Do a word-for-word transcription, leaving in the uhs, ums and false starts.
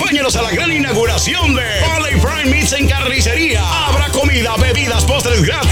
Acompáñanos a la gran inauguración de Ole Prime Meats en Carnicería. Habrá comida, bebidas, postres gratis